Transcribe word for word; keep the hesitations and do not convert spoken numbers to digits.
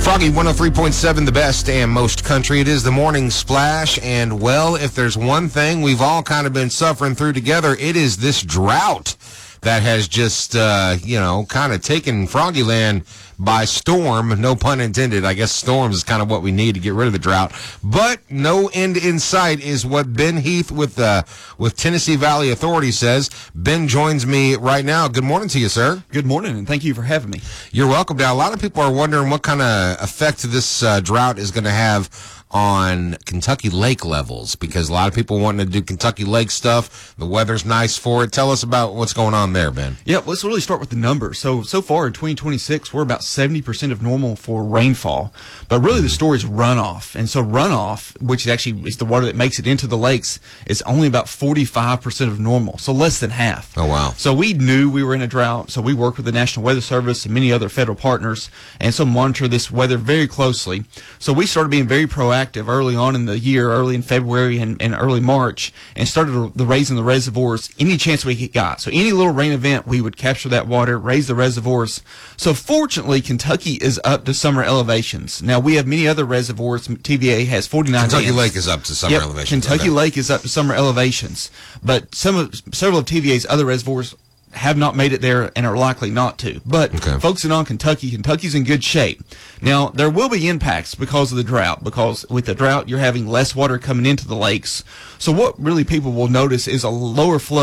Froggy one oh three point seven, the best and most country. It is the morning splash, and well, if there's one thing we've all kind of been suffering through together, it is this drought that has just, uh, you know, kind of taken Froggyland by storm. No pun intended. I guess storms is kind of what we need to get rid of the drought. But no end in sight is what Ben Heath with uh, with Tennessee Valley Authority says. Ben joins me right now. Good morning to you, sir. Good morning, and thank you for having me. You're welcome. Now, a lot of people are wondering what kind of effect this uh, drought is going to have on Kentucky Lake levels, because a lot of people wanting to do Kentucky Lake stuff. The weather's nice for it. Tell us about what's going on there, Ben. Yeah, let's really start with the numbers. So, so far in twenty twenty-six, we're about seventy percent of normal for rainfall. But really the story is runoff. And so runoff, which actually is the water that makes it into the lakes, is only about forty-five percent of normal, so less than half. Oh, wow. So we knew we were in a drought, so we worked with the National Weather Service and many other federal partners, and so monitor this weather very closely. So we started being very proactive early on in the year, early in February and, and early March, and started the raising the reservoirs any chance we got. So any little rain event, we would capture that water, raise the reservoirs. So fortunately, Kentucky is up to summer elevations. Now, we have many other reservoirs. T V A has forty-nine Kentucky dams. Lake is up to summer yep, elevations. Kentucky okay. Lake is up to summer elevations. But some of several of T V A's other reservoirs have not made it there and are likely not to. But okay. focusing on Kentucky, Kentucky's in good shape. Now, there will be impacts because of the drought, because with the drought, you're having less water coming into the lakes. So what really people will notice is a lower flow